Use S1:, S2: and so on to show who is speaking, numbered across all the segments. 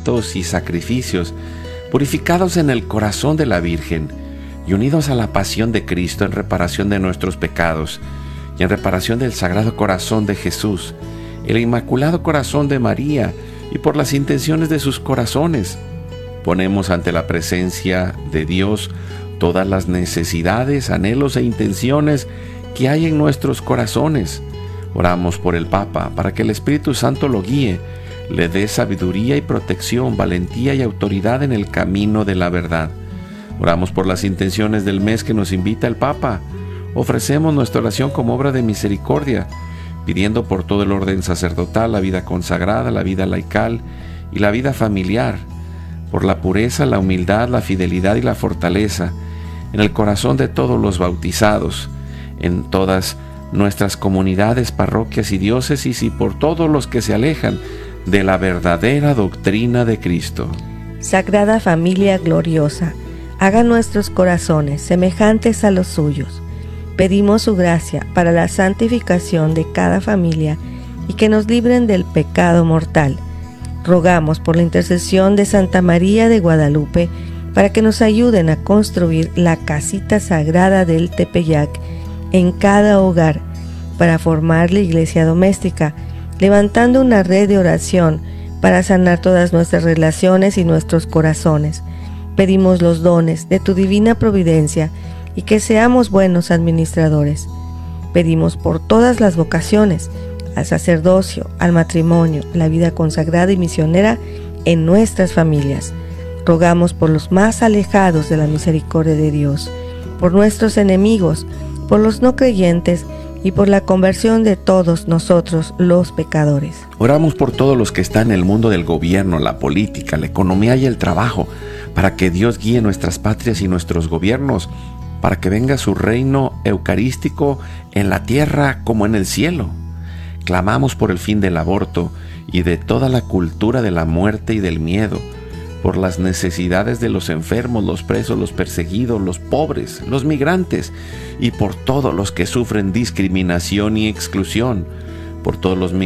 S1: sacramentos y sacrificios, purificados en el corazón de la Virgen y unidos a la pasión de Cristo en reparación de nuestros pecados y en reparación del Sagrado Corazón de Jesús, el Inmaculado Corazón de María y por las intenciones de sus corazones, ponemos ante la presencia de Dios todas las necesidades, anhelos e intenciones que hay en nuestros corazones. Oramos por el Papa para que el Espíritu Santo lo guíe, le dé sabiduría y protección, valentía y autoridad en el camino de la verdad. Oramos por las intenciones del mes que nos invita el Papa. Ofrecemos nuestra oración como obra de misericordia, pidiendo por todo el orden sacerdotal, la vida consagrada, la vida laical y la vida familiar, por la pureza, la humildad, la fidelidad y la fortaleza en el corazón de todos los bautizados, en todas nuestras comunidades, parroquias y diócesis, y por todos los que se alejan de la verdadera doctrina de Cristo.
S2: Sagrada Familia gloriosa, haga nuestros corazones semejantes a los suyos. Pedimos su gracia para la santificación de cada familia y que nos libren del pecado mortal. Rogamos por la intercesión de Santa María de Guadalupe para que nos ayuden a construir la casita sagrada del Tepeyac en cada hogar, para formar la iglesia doméstica, levantando una red de oración para sanar todas nuestras relaciones y nuestros corazones. Pedimos los dones de tu divina providencia y que seamos buenos administradores. Pedimos por todas las vocaciones, al sacerdocio, al matrimonio, la vida consagrada y misionera en nuestras familias. Rogamos por los más alejados de la misericordia de Dios, por nuestros enemigos, por los no creyentes y por la conversión de todos nosotros los pecadores.
S1: Oramos por todos los que están en el mundo del gobierno, la política, la economía y el trabajo, para que Dios guíe nuestras patrias y nuestros gobiernos, para que venga su reino eucarístico en la tierra como en el cielo. Clamamos por el fin del aborto y de toda la cultura de la muerte y del miedo, por las necesidades de los enfermos, los presos, los perseguidos, los pobres, los migrantes, y por todos los que sufren discriminación y exclusión, por todos los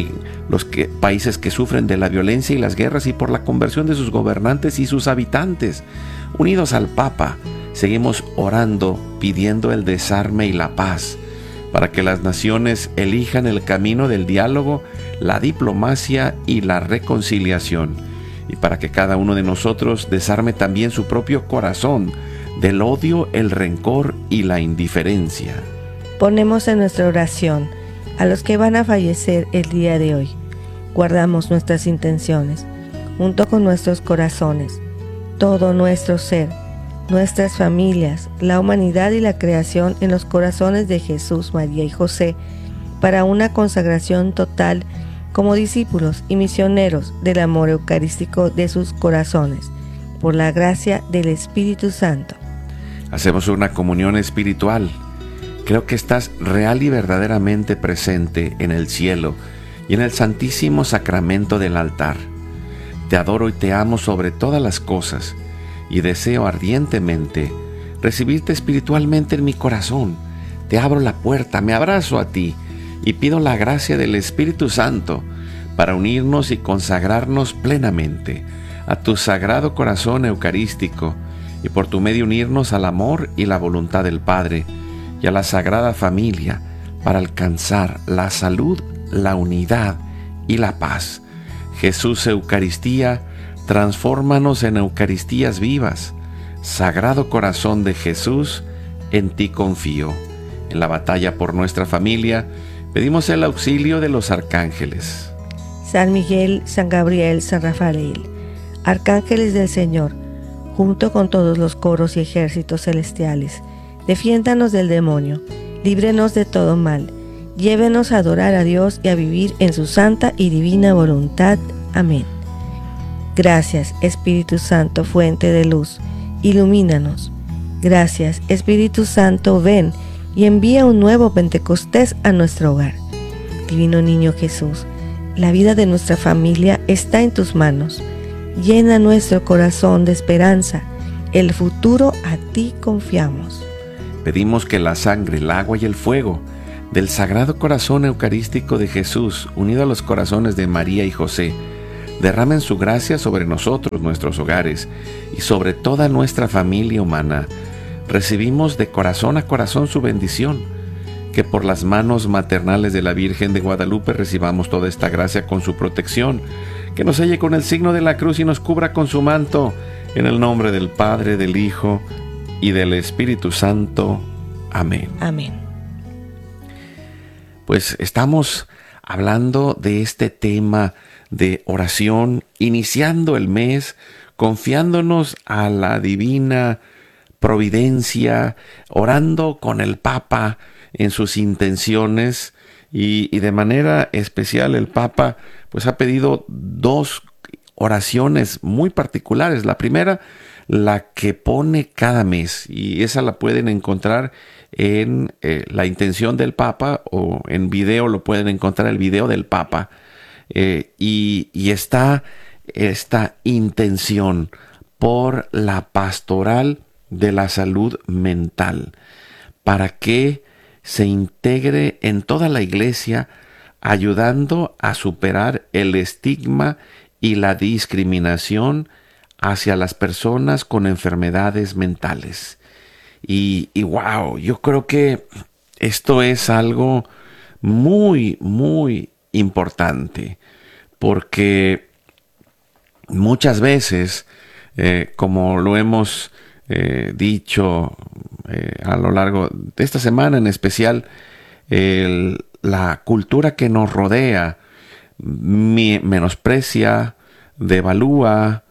S1: países que sufren de la violencia y las guerras, y por la conversión de sus gobernantes y sus habitantes. Unidos al Papa, seguimos orando, pidiendo el desarme y la paz, para que las naciones elijan el camino del diálogo, la diplomacia y la reconciliación, y para que cada uno de nosotros desarme también su propio corazón del odio, el rencor y la indiferencia.
S2: Ponemos en nuestra oración a los que van a fallecer el día de hoy. Guardamos nuestras intenciones, junto con nuestros corazones, todo nuestro ser, nuestras familias, la humanidad y la creación en los corazones de Jesús, María y José, para una consagración total como discípulos y misioneros del amor eucarístico de sus corazones, por la gracia del Espíritu Santo.
S1: Hacemos una comunión espiritual. Creo que estás real y verdaderamente presente en el cielo y en el santísimo sacramento del altar. Te adoro y te amo sobre todas las cosas, y deseo ardientemente recibirte espiritualmente en mi corazón. Te abro la puerta, me abrazo a ti y pido la gracia del Espíritu Santo para unirnos y consagrarnos plenamente a tu sagrado corazón eucarístico, y por tu medio unirnos al amor y la voluntad del Padre y a la Sagrada Familia para alcanzar la salud, la unidad y la paz. Jesús Eucaristía, transfórmanos en Eucaristías vivas. Sagrado Corazón de Jesús, en ti confío. En la batalla por nuestra familia, pedimos el auxilio de los arcángeles.
S2: San Miguel, San Gabriel, San Rafael, arcángeles del Señor, junto con todos los coros y ejércitos celestiales, defiéndanos del demonio, líbrenos de todo mal, llévenos a adorar a Dios y a vivir en su santa y divina voluntad. Amén. Gracias, Espíritu Santo, fuente de luz, ilumínanos. Gracias, Espíritu Santo, ven y envía un nuevo Pentecostés a nuestro hogar. Divino Niño Jesús, la vida de nuestra familia está en tus manos. Llena nuestro corazón de esperanza. El futuro a ti confiamos.
S1: Pedimos que la sangre, el agua y el fuego del Sagrado Corazón Eucarístico de Jesús, unido a los corazones de María y José, derramen su gracia sobre nosotros, nuestros hogares y sobre toda nuestra familia humana. Recibimos de corazón a corazón su bendición. Que por las manos maternales de la Virgen de Guadalupe recibamos toda esta gracia con su protección. Que nos selle con el signo de la cruz y nos cubra con su manto. En el nombre del Padre, del Hijo y del Espíritu Santo. Amén.
S2: Amén.
S1: Pues estamos hablando de este tema de oración, iniciando el mes, confiándonos a la divina providencia, orando con el Papa en sus intenciones, y de manera especial el Papa pues ha pedido dos oraciones muy particulares. La primera, la que pone cada mes, y esa la pueden encontrar en la intención del Papa, o en video lo pueden encontrar, el video del Papa, y está esta intención por la pastoral de la salud mental, para que se integre en toda la iglesia, ayudando a superar el estigma y la discriminación hacia las personas con enfermedades mentales. Y wow, yo creo que esto es algo muy, muy importante, porque muchas veces, como lo hemos dicho a lo largo de esta semana en especial, la cultura que nos rodea menosprecia, devalúa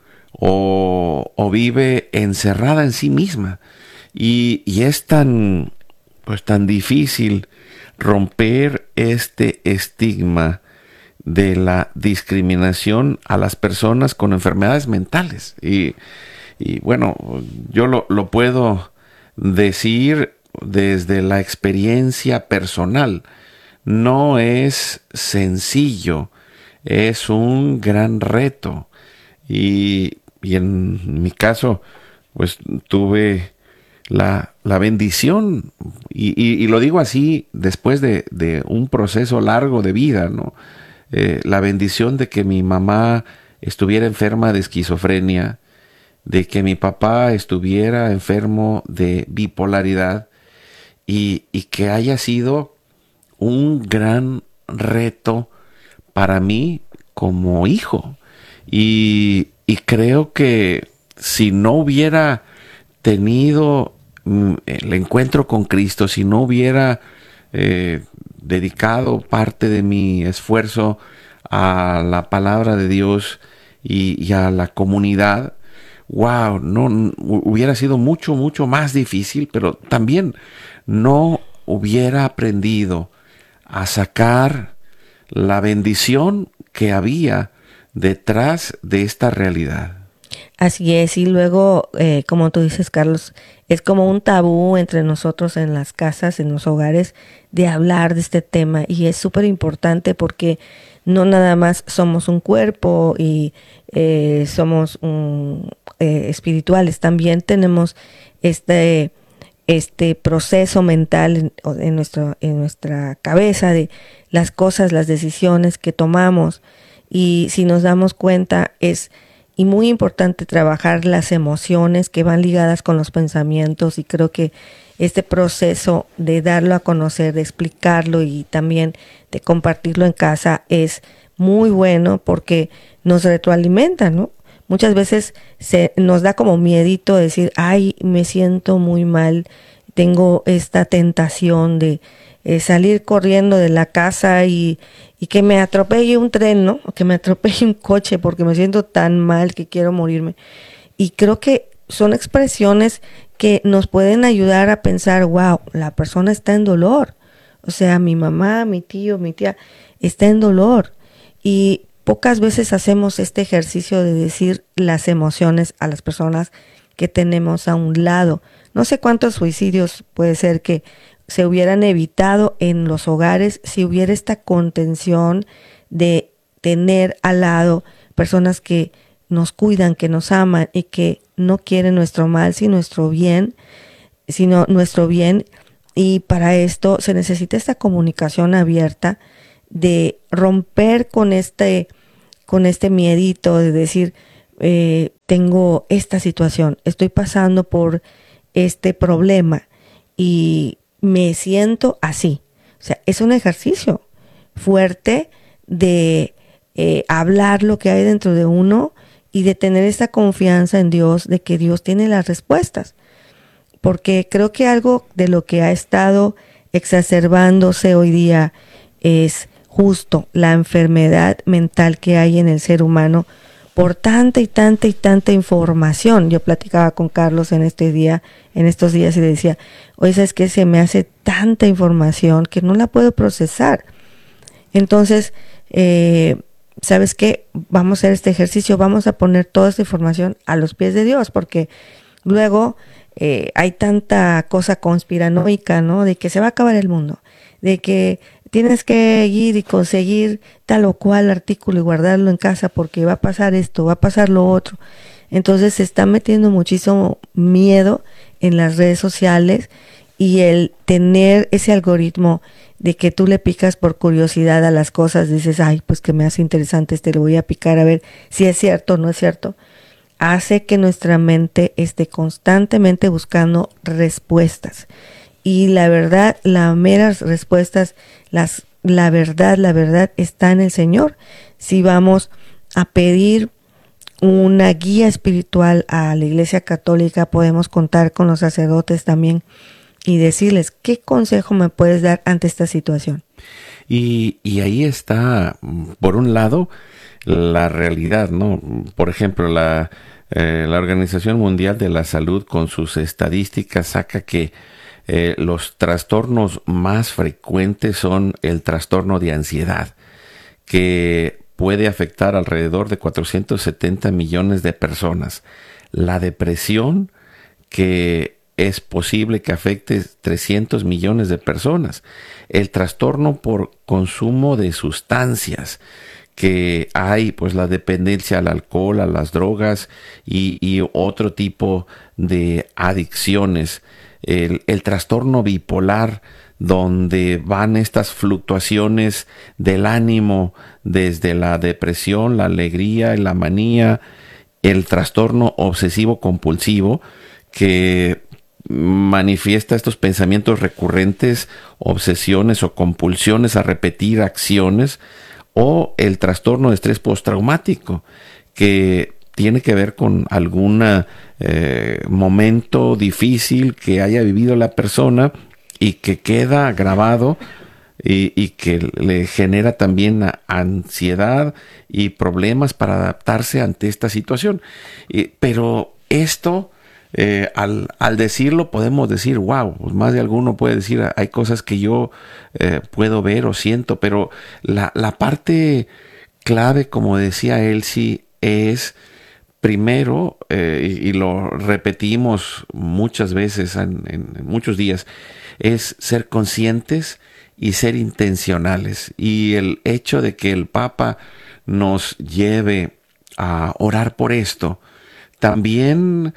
S1: o vive encerrada en sí misma, y es tan difícil romper este estigma de la discriminación a las personas con enfermedades mentales. Y bueno, yo lo puedo decir desde la experiencia personal. No es sencillo, es un gran reto. Y en mi caso, pues tuve la bendición, y lo digo así después de un proceso largo de vida, ¿no? La bendición de que mi mamá estuviera enferma de esquizofrenia, de que mi papá estuviera enfermo de bipolaridad, y que haya sido un gran reto para mí como hijo. Y creo que si no hubiera tenido el encuentro con Cristo, si no hubiera dedicado parte de mi esfuerzo a la palabra de Dios y a la comunidad, wow, no hubiera sido mucho, mucho más difícil, pero también no hubiera aprendido a sacar la bendición que había detrás de esta realidad.
S2: Así es, y luego, como tú dices, Carlos, es como un tabú entre nosotros en las casas, en los hogares, de hablar de este tema, y es súper importante porque no nada más somos un cuerpo y somos espirituales, también tenemos este proceso mental en nuestra cabeza de las cosas, las decisiones que tomamos, y si nos damos cuenta y muy importante trabajar las emociones que van ligadas con los pensamientos, y creo que este proceso de darlo a conocer, de explicarlo y también de compartirlo en casa es muy bueno porque nos retroalimenta, ¿no? Muchas veces nos da como miedito decir, ay, me siento muy mal, tengo esta tentación de salir corriendo de la casa y que me atropelle un tren, ¿no? O que me atropelle un coche porque me siento tan mal que quiero morirme. Y creo que son expresiones que nos pueden ayudar a pensar, wow, la persona está en dolor. O sea, mi mamá, mi tío, mi tía está en dolor. Y pocas veces hacemos este ejercicio de decir las emociones a las personas que tenemos a un lado. No sé cuántos suicidios puede ser que se hubieran evitado en los hogares si hubiera esta contención de tener al lado personas que nos cuidan, que nos aman y que no quieren nuestro mal, sino nuestro bien. Y para esto se necesita esta comunicación abierta, de romper con con este miedito de decir, tengo esta situación, estoy pasando por este problema y me siento así. O sea, es un ejercicio fuerte de hablar lo que hay dentro de uno y de tener esta confianza en Dios, de que Dios tiene las respuestas. Porque creo que algo de lo que ha estado exacerbándose hoy día es justo la enfermedad mental que hay en el ser humano por tanta y tanta y tanta información. Yo platicaba con Carlos en estos días y le decía, oye, ¿sabes qué? Se me hace tanta información que no la puedo procesar. Entonces, ¿sabes qué? Vamos a hacer este ejercicio, vamos a poner toda esta información a los pies de Dios, porque luego hay tanta cosa conspiranoica, ¿no? De que se va a acabar el mundo, de que tienes que ir y conseguir tal o cual artículo y guardarlo en casa porque va a pasar esto, va a pasar lo otro. Entonces se está metiendo muchísimo miedo en las redes sociales, y el tener ese algoritmo de que tú le picas por curiosidad a las cosas, dices, ay, pues que me hace interesante, lo voy a picar a ver si es cierto o no es cierto, hace que nuestra mente esté constantemente buscando respuestas. Y la verdad, las meras respuestas, la verdad está en el Señor. Si vamos a pedir una guía espiritual a la Iglesia Católica, podemos contar con los sacerdotes también y decirles, ¿qué consejo me puedes dar ante esta situación?
S1: Y ahí está, por un lado, la realidad, ¿no? Por ejemplo, la Organización Mundial de la Salud, con sus estadísticas, saca que los trastornos más frecuentes son el trastorno de ansiedad, que puede afectar alrededor de 470 millones de personas. La depresión, que es posible que afecte 300 millones de personas. El trastorno por consumo de sustancias, que hay pues la dependencia al alcohol, a las drogas y otro tipo de adicciones. El trastorno bipolar, donde van estas fluctuaciones del ánimo desde la depresión, la alegría y la manía. El trastorno obsesivo compulsivo, que manifiesta estos pensamientos recurrentes, obsesiones o compulsiones a repetir acciones. O el trastorno de estrés postraumático, que tiene que ver con algún momento difícil que haya vivido la persona y que queda grabado y que le genera también ansiedad y problemas para adaptarse ante esta situación. Pero esto, al decirlo, podemos decir, wow, pues más de alguno puede decir, hay cosas que yo puedo ver o siento, pero la parte clave, como decía Elsie, es primero, y lo repetimos muchas veces en muchos días, es ser conscientes y ser intencionales. Y el hecho de que el Papa nos lleve a orar por esto también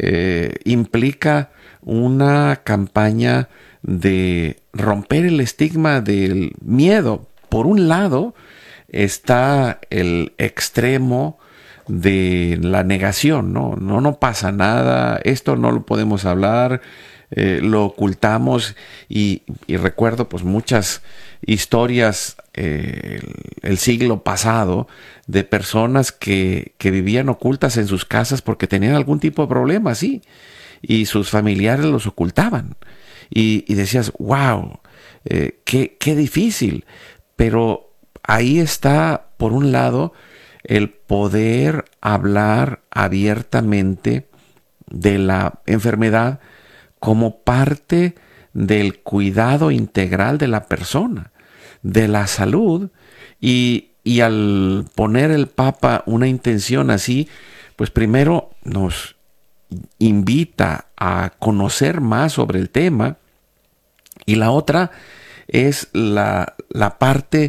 S1: implica una campaña de romper el estigma del miedo. Por un lado está el extremo de la negación, no pasa nada, esto no lo podemos hablar, lo ocultamos, y recuerdo pues muchas historias el siglo pasado de personas que vivían ocultas en sus casas porque tenían algún tipo de problema, sí, y sus familiares los ocultaban, y decías, wow, qué difícil. Pero ahí está, por un lado, el poder hablar abiertamente de la enfermedad como parte del cuidado integral de la persona, de la salud, y al poner el Papa una intención así, pues primero nos invita a conocer más sobre el tema, y la otra es la parte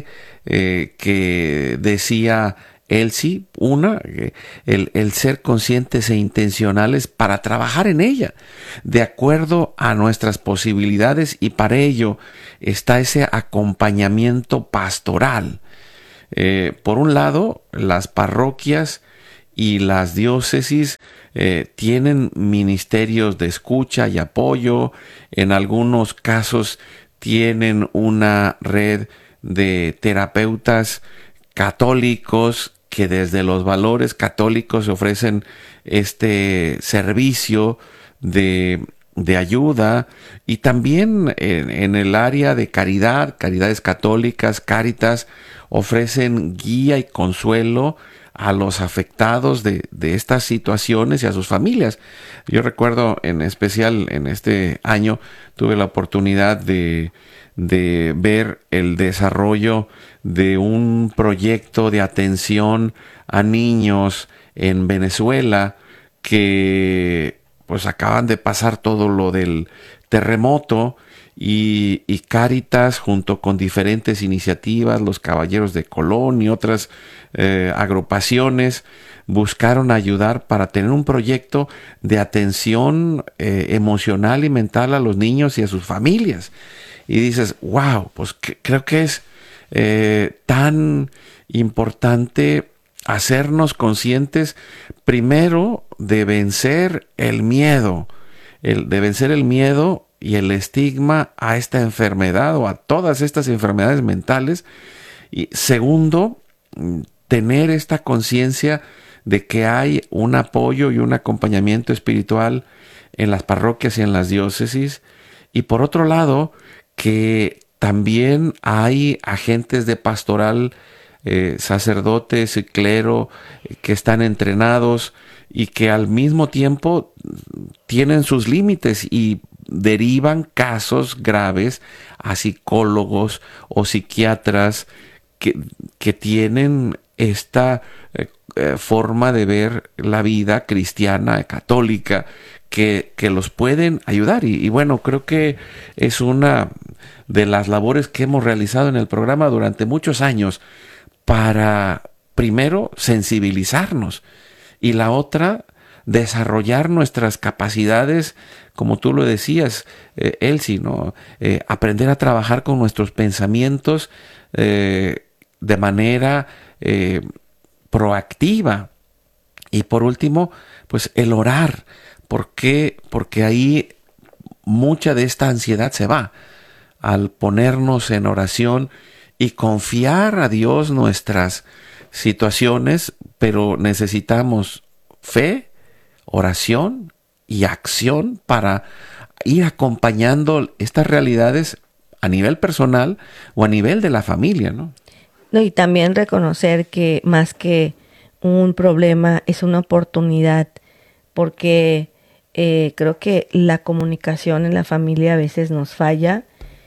S1: que decía Elsie, el ser conscientes e intencionales para trabajar en ella, de acuerdo a nuestras posibilidades, y para ello está ese acompañamiento pastoral. Por un lado, las parroquias y las diócesis tienen ministerios de escucha y apoyo. En algunos casos tienen una red de terapeutas católicos que desde los valores católicos ofrecen este servicio de ayuda, y también en el área de caridad, caridades católicas, Cáritas, ofrecen guía y consuelo a los afectados de estas situaciones y a sus familias. Yo recuerdo en especial en este año tuve la oportunidad de ver el desarrollo de un proyecto de atención a niños en Venezuela que pues acaban de pasar todo lo del terremoto, y Cáritas junto con diferentes iniciativas, los Caballeros de Colón y otras agrupaciones buscaron ayudar para tener un proyecto de atención emocional y mental a los niños y a sus familias. Y dices, wow, pues creo que es tan importante hacernos conscientes primero de vencer el miedo, y el estigma a esta enfermedad o a todas estas enfermedades mentales. Y segundo, tener esta conciencia de que hay un apoyo y un acompañamiento espiritual en las parroquias y en las diócesis. Y por otro lado, que también hay agentes de pastoral, sacerdotes y clero que están entrenados y que al mismo tiempo tienen sus límites y derivan casos graves a psicólogos o psiquiatras que tienen esta forma de ver la vida cristiana, católica, que los pueden ayudar. Y bueno, creo que es una de las labores que hemos realizado en el programa durante muchos años para, primero, sensibilizarnos, y la otra, desarrollar nuestras capacidades, como tú lo decías, Elsie, ¿no? Aprender a trabajar con nuestros pensamientos de manera proactiva. Y por último, pues el orar. ¿Por qué? Porque ahí mucha de esta ansiedad se va al ponernos en oración y confiar a Dios nuestras situaciones, pero necesitamos fe, oración y acción para ir acompañando estas realidades a nivel personal o a nivel de la familia, ¿no?
S2: No, y también reconocer que más que un problema es una oportunidad, porque creo que la comunicación en la familia a veces nos falla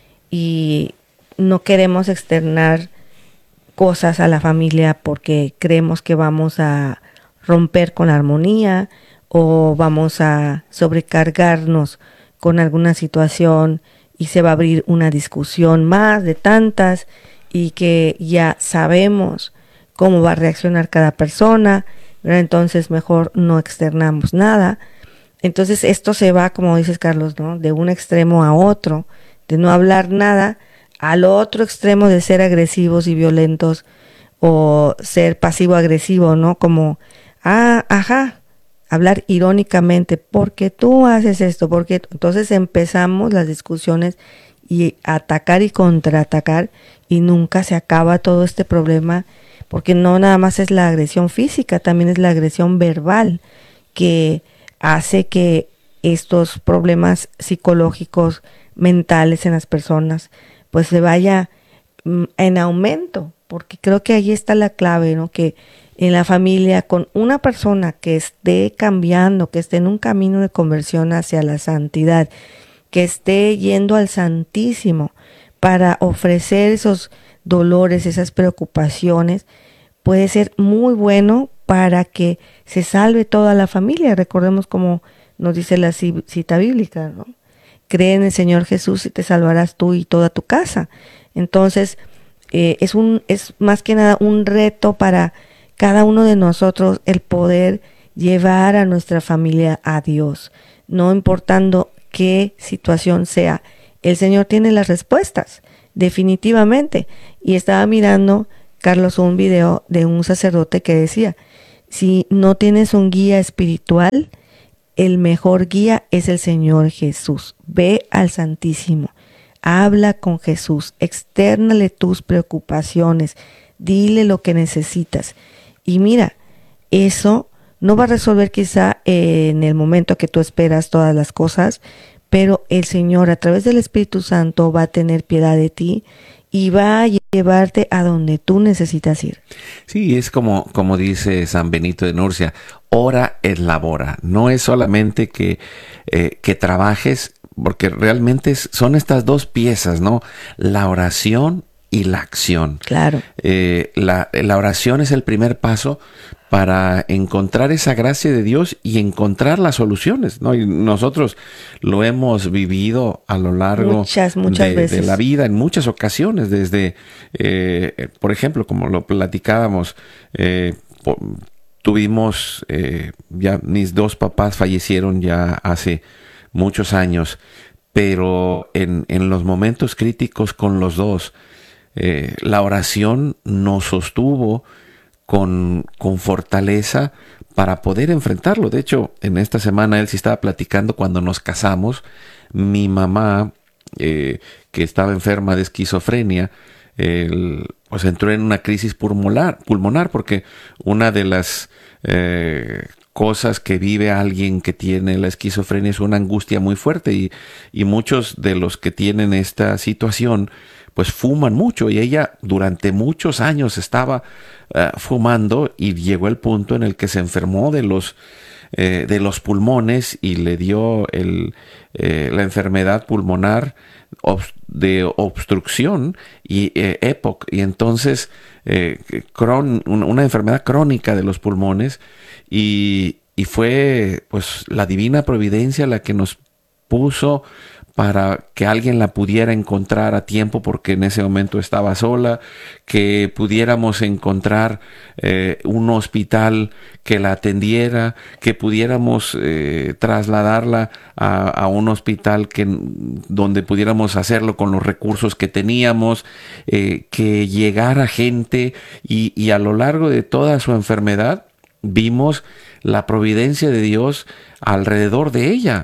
S2: y no queremos externar cosas a la familia porque creemos que vamos a romper con la armonía o vamos a sobrecargarnos con alguna situación y se va a abrir una discusión más de tantas, y que ya sabemos cómo va a reaccionar cada persona, ¿verdad? Entonces mejor no externamos nada. Entonces esto se va, como dices, Carlos, ¿no? De un extremo a otro, de no hablar nada, al otro extremo de ser agresivos y violentos o ser pasivo-agresivo, ¿no? Como, hablar irónicamente, porque tú haces esto, porque entonces empezamos las discusiones y atacar y contraatacar, y nunca se acaba todo este problema, porque no nada más es la agresión física, también es la agresión verbal que hace que estos problemas psicológicos, mentales en las personas, pues se vaya en aumento, porque creo que ahí está la clave, ¿no? Que en la familia, con una persona que esté cambiando, que esté en un camino de conversión hacia la santidad, que esté yendo al Santísimo para ofrecer esos dolores, esas preocupaciones, puede ser muy bueno para que se salve toda la familia. Recordemos como nos dice la cita bíblica, ¿no? Cree en el Señor Jesús y te salvarás tú y toda tu casa. Entonces, es más que nada un reto para cada uno de nosotros el poder llevar a nuestra familia a Dios, no importando qué situación sea. El Señor tiene las respuestas, definitivamente. Y estaba mirando Carlos, un video de un sacerdote que decía, si no tienes un guía espiritual, el mejor guía es el Señor Jesús. Ve al Santísimo, habla con Jesús, externale tus preocupaciones, dile lo que necesitas. Y mira, eso no va a resolver quizá en el momento que tú esperas todas las cosas, pero el Señor a través del Espíritu Santo va a tener piedad de ti y va a llevarte a donde tú necesitas ir.
S1: Sí, es como dice San Benito de Nurcia, ora et labora. No es solamente que trabajes, porque realmente son estas dos piezas, ¿no? La oración y la acción.
S2: Claro.
S1: La oración es el primer paso para encontrar esa gracia de Dios y encontrar las soluciones, ¿no? Y nosotros lo hemos vivido a lo largo
S2: muchas veces
S1: de la vida, en muchas ocasiones, desde, por ejemplo, como lo platicábamos, tuvimos, ya mis dos papás fallecieron ya hace muchos años, pero en los momentos críticos con los dos, la oración nos sostuvo con fortaleza para poder enfrentarlo. De hecho, en esta semana él sí estaba platicando cuando nos casamos. Mi mamá, que estaba enferma de esquizofrenia, pues entró en una crisis pulmonar porque una de las cosas que vive alguien que tiene la esquizofrenia es una angustia muy fuerte y muchos de los que tienen esta situación pues fuman mucho y ella durante muchos años estaba fumando y llegó el punto en el que se enfermó de los pulmones y le dio la enfermedad pulmonar de obstrucción y EPOC, y entonces una enfermedad crónica de los pulmones y fue pues la divina providencia la que nos puso para que alguien la pudiera encontrar a tiempo porque en ese momento estaba sola, que pudiéramos encontrar un hospital que la atendiera, que pudiéramos trasladarla a un hospital donde pudiéramos hacerlo con los recursos que teníamos, que llegara gente y a lo largo de toda su enfermedad vimos la providencia de Dios alrededor de ella.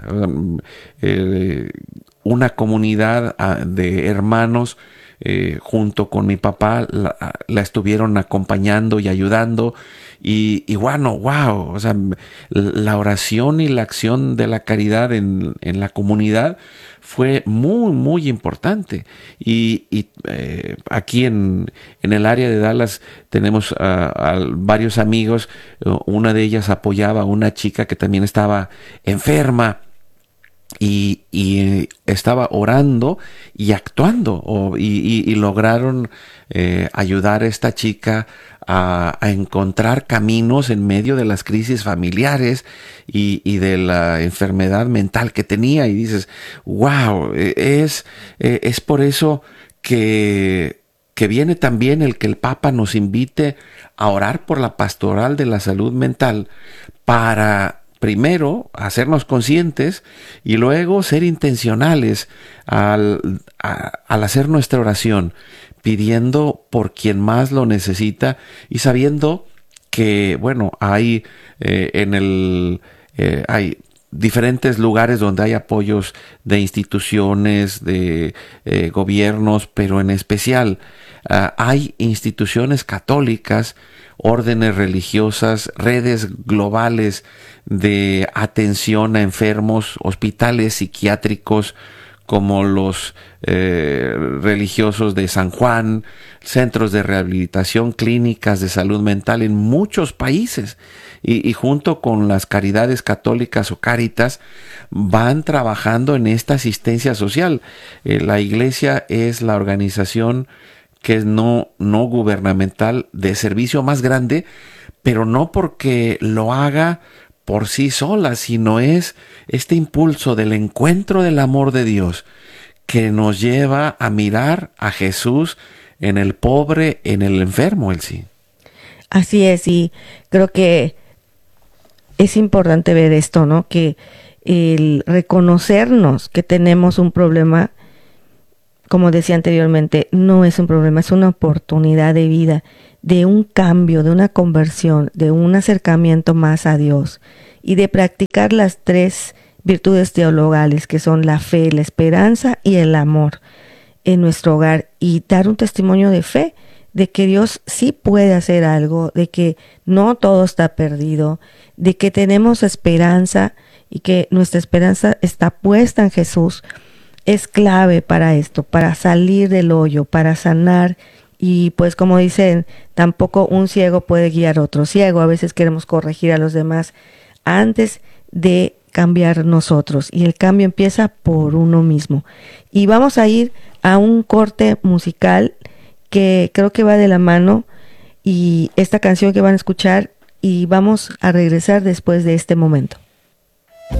S1: Una comunidad de hermanos junto con mi papá la estuvieron acompañando y ayudando y bueno, wow, o sea, la oración y la acción de la caridad en la comunidad fue muy, muy importante. Y aquí en el área de Dallas tenemos a varios amigos. Una de ellas apoyaba a una chica que también estaba enferma y estaba orando y actuando y lograron ayudar a esta chica a encontrar caminos en medio de las crisis familiares y de la enfermedad mental que tenía. Y dices, wow, es por eso que viene también el que el Papa nos invite a orar por la pastoral de la salud mental para primero hacernos conscientes y luego ser intencionales al hacer nuestra oración, pidiendo por quien más lo necesita y sabiendo que, bueno, hay hay diferentes lugares donde hay apoyos de instituciones, de gobiernos, pero en especial hay instituciones católicas, órdenes religiosas, redes globales de atención a enfermos, hospitales psiquiátricos como los religiosos de San Juan, centros de rehabilitación, clínicas de salud mental en muchos países. Y junto con las caridades católicas o Cáritas van trabajando en esta asistencia social. La Iglesia es la organización que es no gubernamental de servicio más grande, pero no porque lo haga por sí sola, sino es este impulso del encuentro del amor de Dios que nos lleva a mirar a Jesús en el pobre, en el enfermo, sí.
S2: Así es, y creo que es importante ver esto, ¿no? Que el reconocernos que tenemos un problema como decía anteriormente, no es un problema, es una oportunidad de vida, de un cambio, de una conversión, de un acercamiento más a Dios y de practicar las 3 virtudes teologales que son la fe, la esperanza y el amor en nuestro hogar, y dar un testimonio de fe, de que Dios sí puede hacer algo, de que no todo está perdido, de que tenemos esperanza y que nuestra esperanza está puesta en Jesús. Es clave para esto, para salir del hoyo, para sanar. Y pues como dicen, tampoco un ciego puede guiar a otro ciego. A veces queremos corregir a los demás antes de cambiar nosotros, y el cambio empieza por uno mismo. Y vamos a ir a un corte musical que creo que va de la mano, y esta canción que van a escuchar, y vamos a regresar después de este momento.